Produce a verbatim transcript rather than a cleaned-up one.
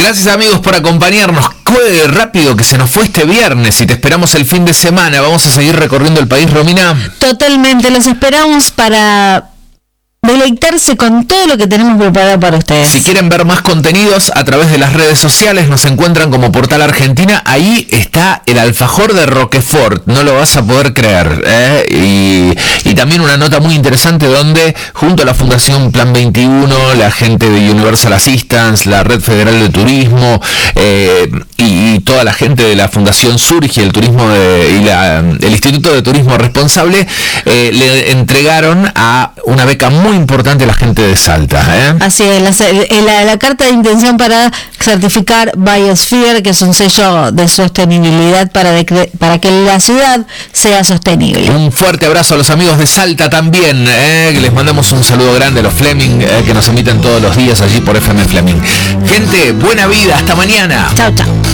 Gracias amigos por acompañarnos. Qué rápido que se nos fue este viernes y te esperamos el fin de semana. Vamos a seguir recorriendo el país, Romina. Totalmente, los esperamos para deleitarse con todo lo que tenemos preparado para ustedes. Si quieren ver más contenidos a través de las redes sociales, nos encuentran como Portal Argentina. Ahí está el alfajor de Roquefort, no lo vas a poder creer, ¿eh? y, y también una nota muy interesante donde junto a la Fundación Plan veintiuno, la gente de Universal Assistance, la Red Federal de Turismo eh, y, y toda la gente de la Fundación Surge, el turismo de, y la, el Instituto de Turismo Responsable eh, le entregaron a una beca muy importante a la gente de Salta, ¿eh? Así es, la, la, la carta de intención para certificar Biosphere, que es un sello de sostenibilidad para, de, para que la ciudad sea sostenible. Un fuerte abrazo a los amigos de Salta también, ¿eh? Les mandamos un saludo grande a los Fleming, ¿eh? que nos emiten todos los días allí por F M Fleming. Gente, buena vida, hasta mañana. Chao, chao.